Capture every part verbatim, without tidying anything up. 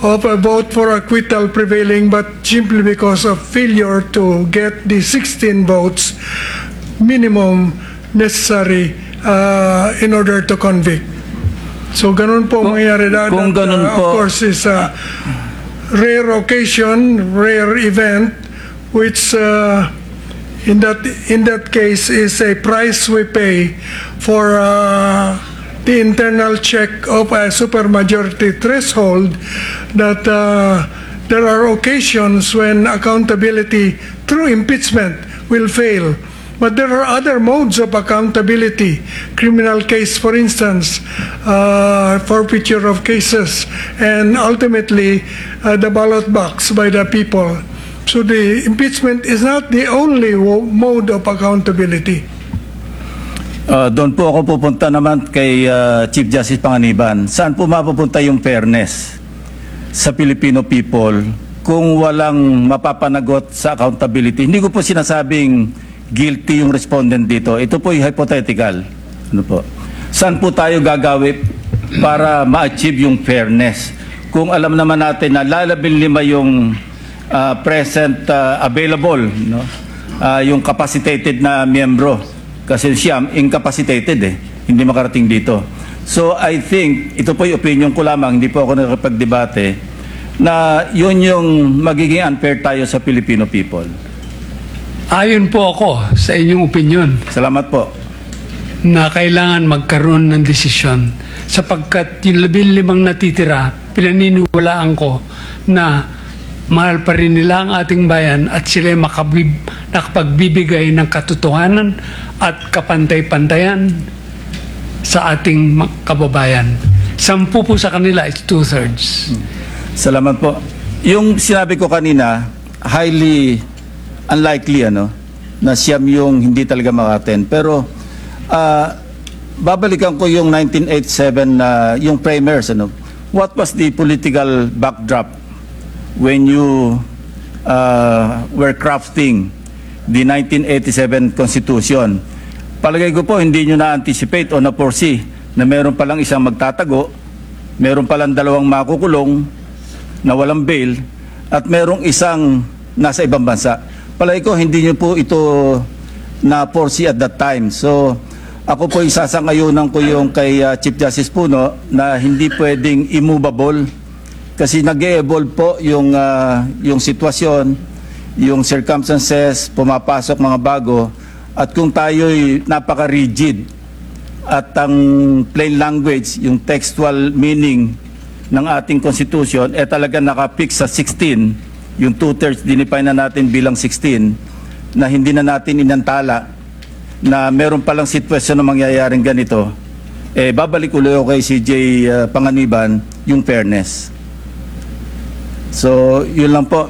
of a vote for acquittal prevailing, but simply because of failure to get the sixteen votes minimum necessary uh, in order to convict. So ganun po Kung- mangyari na. kung That, ganun uh, po- Of course, is a rare occasion, rare event, which uh, in that in that case is a price we pay for uh, the internal check of a supermajority threshold, that uh, there are occasions when accountability through impeachment will fail. But there are other modes of accountability, criminal case, for instance, uh, forfeiture of cases, and ultimately uh, the ballot box by the people. So the impeachment is not the only wo- mode of accountability. Uh, doon po ako pupunta naman kay uh, Chief Justice Panganiban. Saan po mapupunta yung fairness sa Filipino people kung walang mapapanagot sa accountability? Hindi ko po sinasabing guilty yung respondent dito. Ito po yung hypothetical. Ano po? Saan po tayo gagawin para ma-achieve yung fairness? Kung alam naman natin na lalabing lima yung uh, present uh, available, no? uh, yung capacitated na miyembro. Kasi siya incapacitated eh, hindi makarating dito. So I think, ito po yung opinion ko lamang, hindi po ako nakapagdebate, na yun yung magiging unfair tayo sa Filipino people. Ayon po ako sa inyong opinion Salamat po. na kailangan magkaroon ng desisyon sapagkat yung labing limang natitira, pinaniniwalaan ko na mahal pa rin nila ang ating bayan at sila ay makabib, nakapagbibigay ng katotohanan at kapantay-pantayan sa ating ma- kababayan. Sampu po sa kanila is two-thirds. Salamat po. Yung sinabi ko kanina, highly unlikely ano, na siyam yung hindi talaga maka-attend. Pero ah, babalikan ko yung nineteen eighty-seven na yung framers ano. What was the political backdrop when you uh, were crafting the nineteen eighty-seven Constitution? Palagay ko po hindi nyo na-anticipate o na-foresee na meron palang isang magtatago, meron palang dalawang makukulong na walang bail, at merong isang nasa ibang bansa. Palagay ko hindi nyo po ito na-foresee at that time. So ako po isasangayunan ko yung kay uh, Chief Justice Puno na hindi pwedeng immovable kasi nag-e-evolve po yung, uh, yung sitwasyon, yung circumstances, pumapasok mga bago, at kung tayo'y napaka-rigid at ang plain language, yung textual meaning ng ating Constitution, eh talaga nakapix sa sixteen, yung two-thirds dinifine na natin bilang sixteen, na hindi na natin inantala na meron palang sitwasyon na mangyayaring ganito, eh babalik ulit ako kay C J uh, Panganiban, yung fairness. So, yun lang po.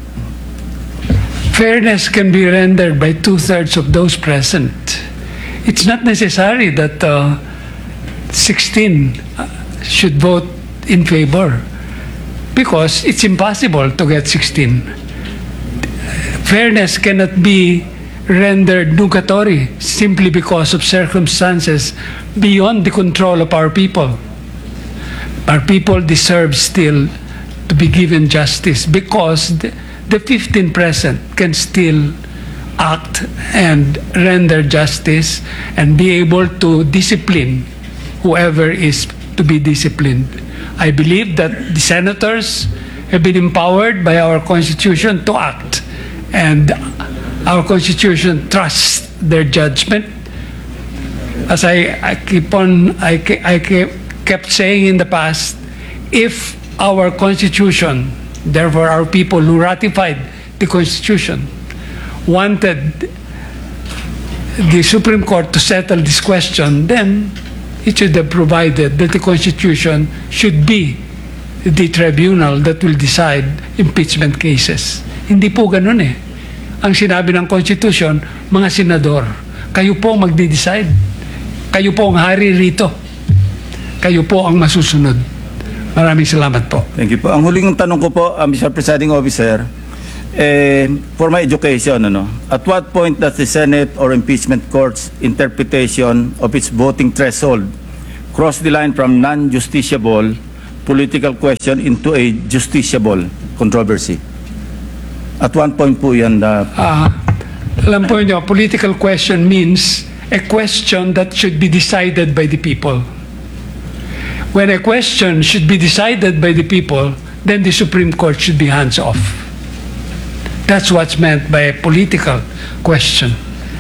Fairness can be rendered by two-thirds of those present. It's not necessary that uh, sixteen should vote in favor because it's impossible to get sixteen. Fairness cannot be rendered nugatory simply because of circumstances beyond the control of our people. Our people deserve still to be given justice because the, the fifteen present can still act and render justice and be able to discipline whoever is to be disciplined. I believe that the senators have been empowered by our Constitution to act, and our Constitution trusts their judgment. As I, I keep on, I, ke- I ke- kept saying in the past, if our Constitution, therefore our people who ratified the Constitution, wanted the Supreme Court to settle this question, then it should have provided that the Constitution should be the tribunal that will decide impeachment cases. Hindi po ganun eh. Ang sinabi ng Constitution, mga senador, kayo po ang magde-decide. Kayo po ang hari rito. Kayo po ang masusunod. Maraming salamat po. Thank you po. Ang huling tanong ko po, uh, Mister Presiding Officer, eh, for my education, ano, at what point does the Senate or impeachment court's interpretation of its voting threshold cross the line from non-justiciable political question into a justiciable controversy. At one point po yan na Ah, alam po niyo, political question means a question that should be decided by the people. When a question should be decided by the people, then the Supreme Court should be hands off. That's what's meant by a political question.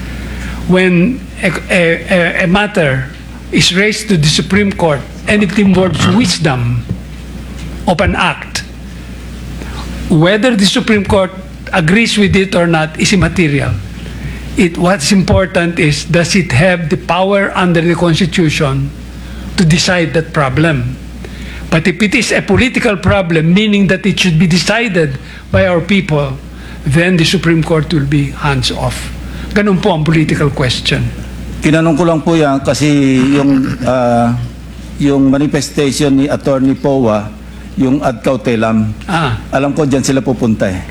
When a, a, a, a matter is raised to the Supreme Court and it involves wisdom of an act, whether the Supreme Court agrees with it or not is immaterial. It, what's important is, does it have the power under the Constitution to decide that problem? But if it is a political problem, meaning that it should be decided by our people, then the Supreme Court will be hands off. Ganun po ang political question. tinanong ko lang po yan kasi yung ah, yung manifestation ni Attorney Powa, yung ad cautelam, Ah, alam ko dyan sila pupunta eh.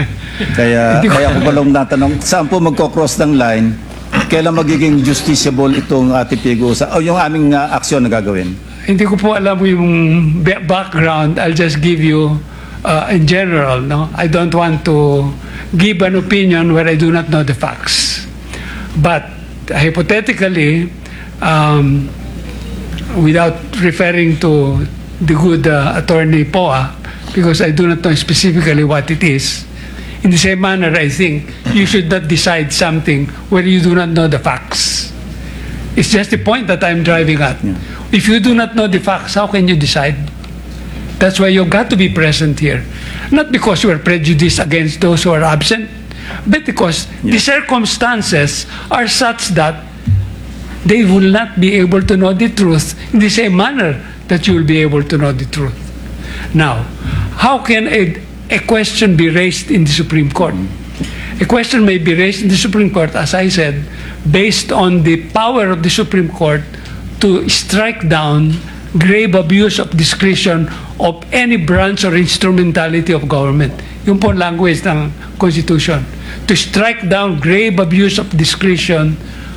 Kaya, Hindi ko- kaya ko palang natanong, saan po magko-cross ng line, kailan magiging justiciable itong ating pag-uusapan, o yung aming ah, aksyon na gagawin? hindi ko po alam yung ba- background. I'll just give you uh, in general. No, I don't want to give an opinion where I do not know the facts. But hypothetically, um, without referring to the good uh, attorney Poa, because I do not know specifically what it is, in the same manner, I think you should not decide something where you do not know the facts. It's just the point that I'm driving at. If you do not know the facts, how can you decide? That's why you've got to be present here. Not because you are prejudiced against those who are absent, but because the circumstances are such that they will not be able to know the truth in the same manner that you will be able to know the truth. Now, how can a, a question be raised in the Supreme Court? A question may be raised in the Supreme Court, as I said, based on the power of the Supreme Court to strike down grave abuse of discretion of any branch or instrumentality of government. Yung po ang language ng Constitution. To strike down grave abuse of discretion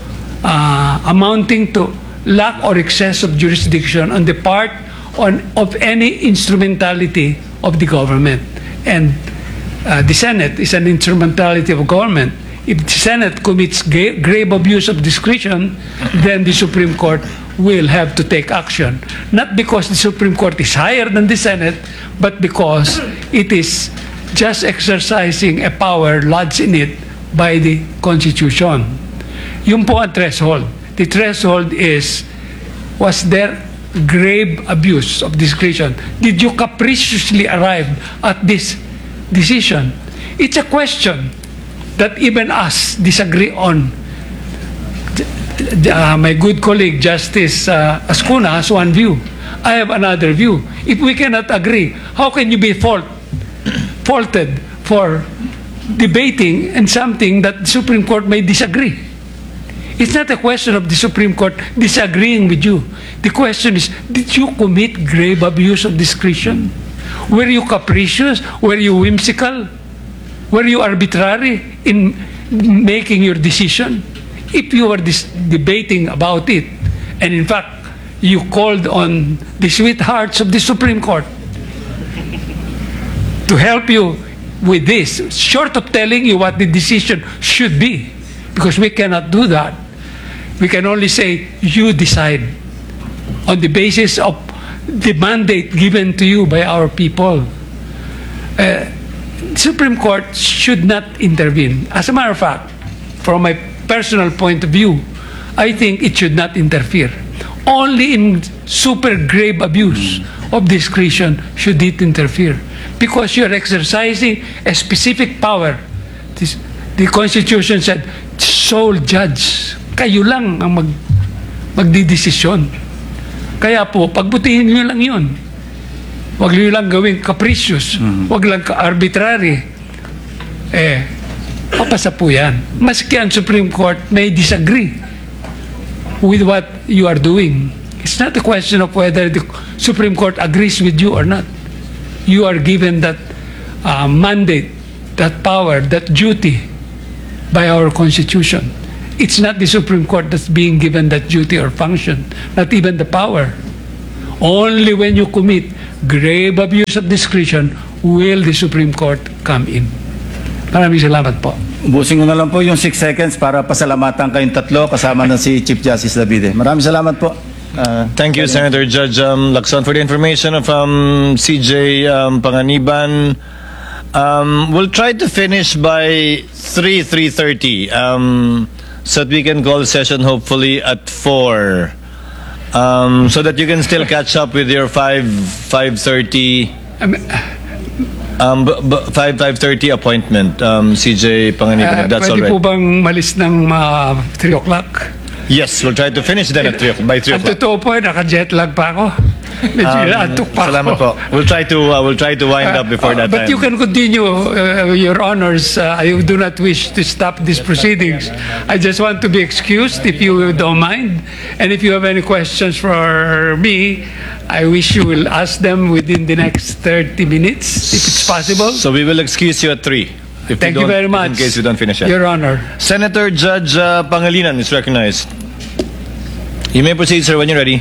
uh, amounting to lack or excess of jurisdiction on the part on, of any instrumentality of the government. And uh, the Senate is an instrumentality of government. If the Senate commits ga- grave abuse of discretion, then the Supreme Court will have to take action. Not because the Supreme Court is higher than the Senate, but because it is just exercising a power lodged in it by the Constitution. Yung po ang threshold. The threshold is, was there grave abuse of discretion? Did you capriciously arrive at this decision? It's a question that even us disagree on. Uh, my good colleague Justice uh, Ascuna has one view. I have another view. If we cannot agree, how can you be fault, faulted for debating and something that the Supreme Court may disagree? It's not a question of the Supreme Court disagreeing with you. The question is, did you commit grave abuse of discretion? Were you capricious? Were you whimsical? Were you arbitrary in making your decision? If you were dis- debating about it, and in fact, you called on the sweethearts of the Supreme Court to help you with this, short of telling you what the decision should be, because we cannot do that. We can only say, you decide on the basis of the mandate given to you by our people. Uh, Supreme Court should not intervene. As a matter of fact, from my personal point of view, I think it should not interfere. Only in super grave abuse of discretion should it interfere, because you're exercising a specific power. This, the Constitution said, sole judge. Kayo lang ang mag, magdidesisyon. Kaya po, pagbutihin nyo lang yun. Huwag nyo lang gawing capricious. Huwag lang ka-arbitrary. Eh, papasa po yan. Maski ang Supreme Court may disagree with what you are doing. It's not a question of whether the Supreme Court agrees with you or not. You are given that uh, mandate, that power, that duty by our Constitution. It's not the Supreme Court that's being given that duty or function, not even the power. Only when you commit grave abuse of discretion, will the Supreme Court come in? Maraming salamat po. Ubusin ko na lang po yung six seconds para pasalamatan kayong tatlo kasama na si Chief Justice Davide. Maraming salamat po. Uh, Thank you, Senator Judge um, Lacson, for the information of um, C J um, Panganiban. Um, we'll try to finish by three, three thirty, um, so that we can call the session hopefully at four, um, so that you can still catch up with your five, five thirty, Um, um, b- b- five, five thirty appointment, um, C J Panganiban, if uh, that's all pwede po right. bang malis ng uh, three o'clock? Yes, we'll try to finish then at three, by three Ang o'clock. totoo po, naka-jet lag pa ako. Medyo Um, inaantok pa salamat ako. po. We'll try to uh, we'll try to wind up before Uh, that but time. you can continue, uh, Your Honors. Uh, I do not wish to stop these proceedings. I just want to be excused, if you don't mind. And if you have any questions for me, I wish you will ask them within the next thirty minutes, if it's possible. So we will excuse you at three. If Thank we you don't- very much. In case we don't finish it. Your Honor. Senator Judge uh, Pangilinan is recognized. You may proceed, sir, when you're ready.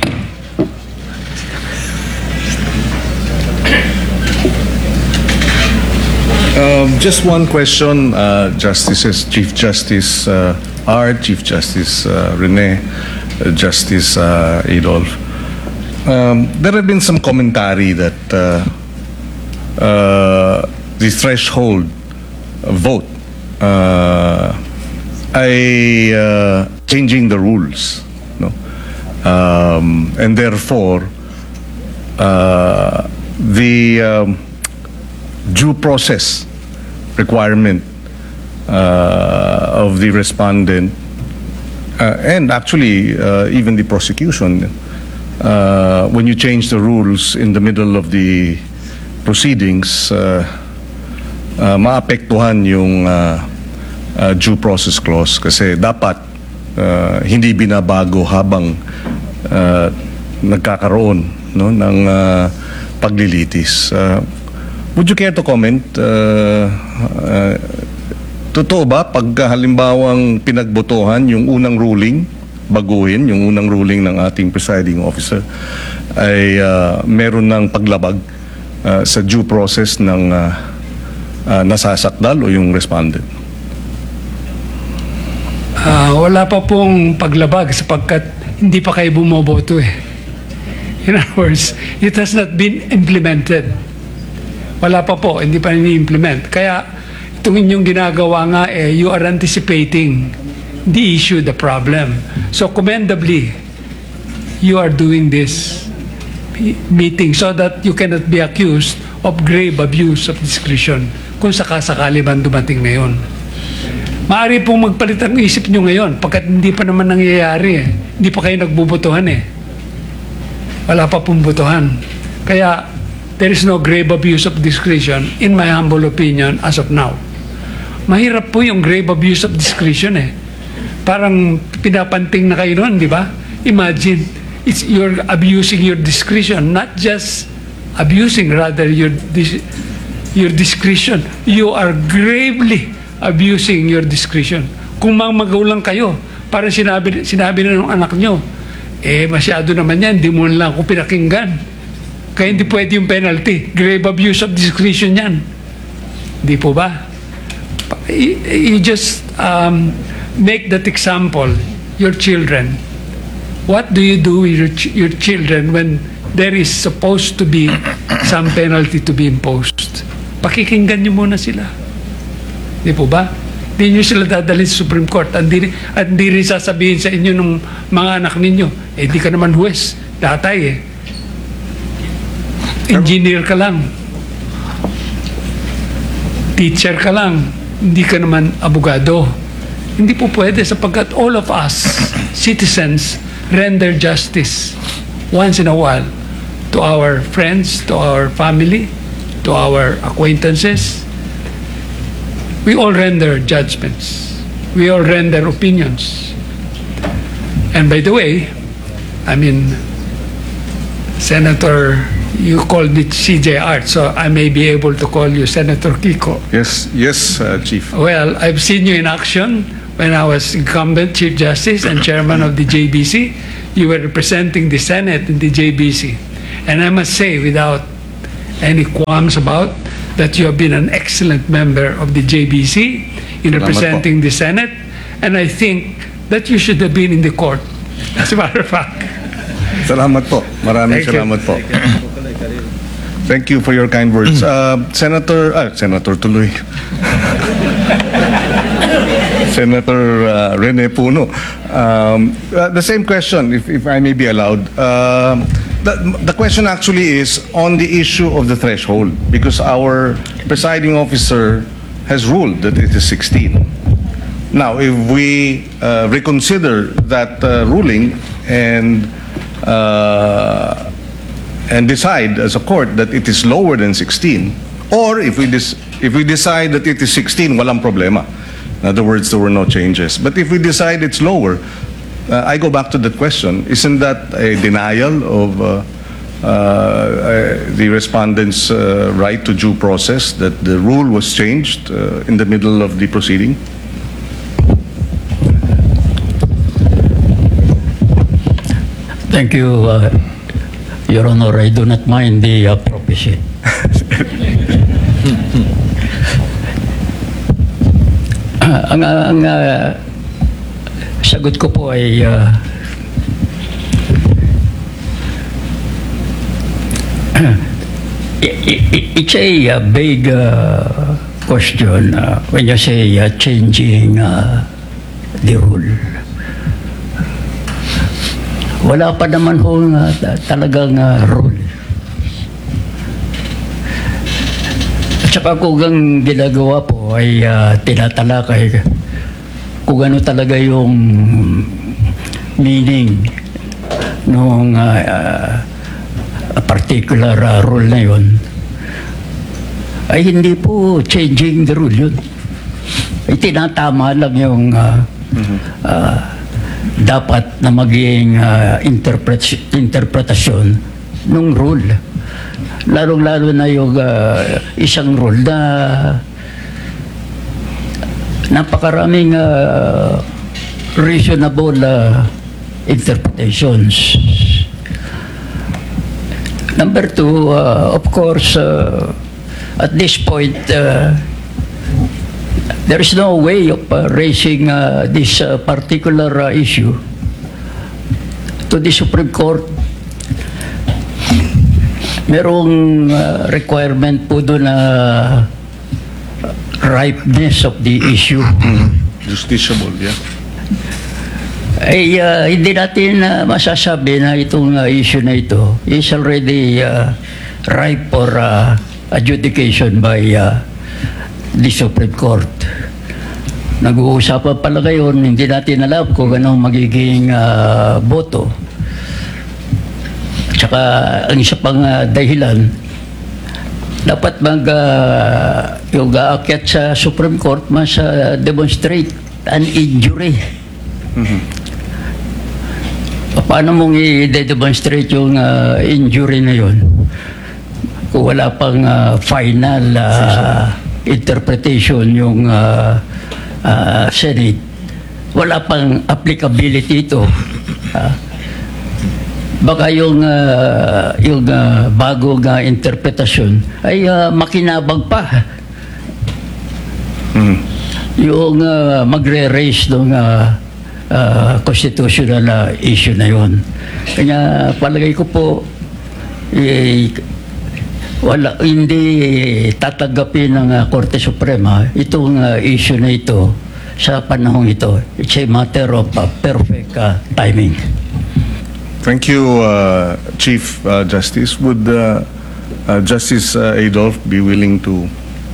Um, just one question, uh, Justices, Chief Justice uh, Art, Chief Justice uh, Rene, uh, Justice uh, Adolf. Um, there have been some commentary that uh, uh, the threshold vote uh, ay uh, changing the rules, no? Um, and therefore uh, the um, due process requirement uh, of the respondent uh, and actually uh, even the prosecution, uh, when you change the rules in the middle of the proceedings, uh, uh, maapektuhan yung uh, uh, due process clause kasi dapat uh, hindi binabago habang uh, nagkakaroon, no, ng uh, paglilitis. Uh, Would you care to comment? Uh, uh, totoo ba pag halimbawang pinagbotohan yung unang ruling, baguhin yung unang ruling ng ating presiding officer, ay uh, meron ng paglabag uh, sa due process ng uh, uh, nasasakdal o yung respondent? Ah, wala pa pong paglabag sapagkat hindi pa kayo bumoboto eh. In other words, it has not been implemented. Wala pa po, hindi pa ni-implement. Kaya itong inyong ginagawa nga eh, you are anticipating the issue, the problem. So commendably, you are doing this meeting so that you cannot be accused of grave abuse of discretion kung sakasakali man dumating na yun. Maaari pong magpalit ang isip nyo ngayon pagkat hindi pa naman nangyayari eh. Hindi pa kayo nagbubutuhan eh. Wala pa pong butuhan. Kaya there is no grave abuse of discretion in my humble opinion as of now. Mahirap po yung grave abuse of discretion eh. Parang pinapanting na kayo noon, di ba? Imagine, it's you're abusing your discretion, not just abusing, rather your dis- your discretion. You are gravely abusing your discretion. Kung mga magulang kayo, parang sinabi, sinabi na ng anak nyo, eh masyado naman yan, di mo lang ako pinakinggan. Kaya hindi pwede yung penalty. Grave abuse of discretion yan. Di po ba? You, you just um, make that example, your children. What do you do with your, ch- your children when there is supposed to be some penalty to be imposed? Pakikinggan nyo muna sila. Di po ba? Hindi nyo sila dadalhin sa Supreme Court at hindi, at hindi rin sasabihin sa inyo ng mga anak ninyo, eh di ka naman huwes, datay eh. Engineer ka lang. Teacher ka lang. Hindi ka naman abogado. Hindi po pwede sapagkat all of us, citizens, render justice once in a while to our friends, to our family, to our acquaintances. We all render judgments. We all render opinions. And by the way, I mean, Senator, you called me C J Art, so I may be able to call you Senator Kiko. Yes, yes, uh, Chief. Well, I've seen you in action when I was incumbent Chief Justice and Chairman of the J B C. You were representing the Senate in the J B C. And I must say, without any qualms about, that you have been an excellent member of the J B C in Salamat representing the Senate, and I think that you should have been in the court, as a matter of fact. Salamat po. Maraming Thank you. salamat po. Thank you for your kind words. Uh, Senator, ah, Senator tuloy. Senator uh, Rene Puno. Um, uh, the same question, if, if I may be allowed. Um the, the question actually is on the issue of the threshold, because our presiding officer has ruled that it is sixteen. Now, if we uh, reconsider that uh, ruling and uh, and decide as a court that it is lower than sixteen, or if we dis- if we decide that it is sixteen, walang problema. In other words, there were no changes. But if we decide it's lower, uh, I go back to that question: isn't that a denial of uh, uh, uh, the respondent's uh, right to due process, that the rule was changed uh, in the middle of the proceeding? Thank you, uh, Your Honor. I do not mind the uh, prophecy. Ah, ang ang uh, sagot ko po ay uh, i- i- it's a uh, big uh, question uh, when you say uh, changing uh, the rule. Wala pa naman ho uh, talagang uh, rule. At saka kung ang ginagawa po ay uh, tinatalakay kung ano talaga yung meaning ng uh, uh, particular uh, rule na yun, ay hindi po changing the rule yun. Ay tinatama lang yung uh, uh, dapat na maging uh, interpret- interpretasyon ng rule. Lalong-lalo na yung uh, isang rule na napakaraming uh, reasonable uh, interpretations. Number two, uh, of course, uh, at this point, uh, there is no way of uh, raising uh, this uh, particular uh, issue to the Supreme Court. Merong uh, requirement po doon na ripeness of the issue. Justiciable, yeah. Ay uh, hindi natin uh, masasabi na itong uh, issue na ito is already uh, ripe for uh, adjudication by uh, the Supreme Court. Nag-uusapan pala ngayon, hindi natin alam kung anong magiging uh, boto. Tsaka ang isa pang uh, dahilan, dapat mag uh, yung aakyat sa Supreme Court mas uh, demonstrate an injury. Mm-hmm. Paano mong i-demonstrate yung uh, injury na yun kung wala pang uh, final uh, interpretation yung uh, uh, Senate? Wala pang applicability ito. Uh, baka yung uh, yung uh, bagong uh, interpretasyon ay uh, makinabang pa. Mm. Yung uh, magre-raise ng uh, uh, constitutional uh, issue na yun. Kaya palagay ko po eh, wala, hindi tatanggapin ng uh, Korte Suprema itong uh, issue na ito sa panahong ito. It's a matter of uh, perfect uh, timing. Thank you, uh, Chief uh, Justice. Would uh, uh, Justice uh, Adolph be willing to?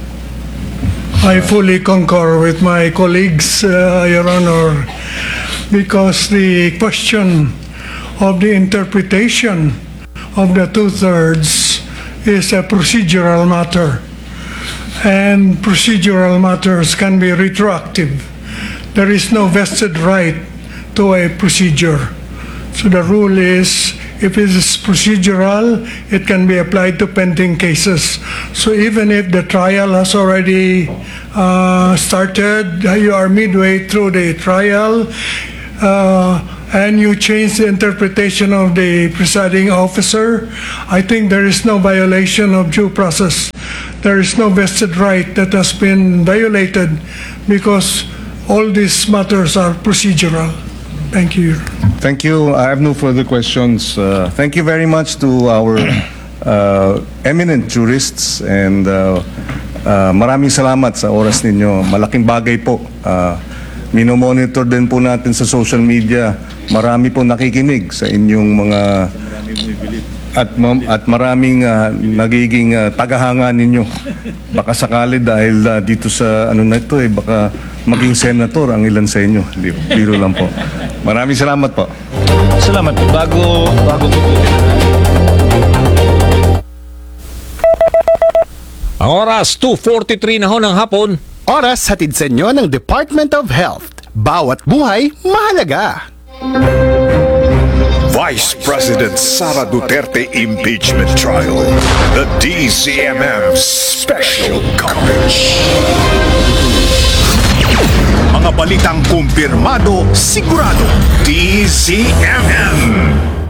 I fully concur with my colleagues, uh, Your Honor, because the question of the interpretation of the two-thirds is a procedural matter, and procedural matters can be retroactive. There is no vested right to a procedure. So the rule is, if it is procedural, it can be applied to pending cases. So even if the trial has already uh, started, you are midway through the trial, uh, and you change the interpretation of the presiding officer, I think there is no violation of due process. There is no vested right that has been violated because all these matters are procedural. Thank you. Thank you. I have no further questions. Uh, thank you very much to our uh, eminent jurists and uh, uh, maraming salamat sa oras ninyo. Malaking bagay po. Uh, minomonitor din po natin sa social media. Marami po nakikinig sa inyong mga at ma- at maraming uh, nagiging uh, tagahanga ninyo. Baka sakali dahil uh, dito sa ano na ito eh baka maging senator ang ilan sa inyo. Hindi, biro lang po. Maraming salamat po. Salamat. Bago, bago ko po. Ang oras, two forty-three na ho ng hapon. Oras hatid sa inyo ng Department of Health. Bawat buhay, mahalaga. Vice President Sara Duterte impeachment trial. The D C M M special coverage. Mga balitang kumpirmado, sigurado. D C M M.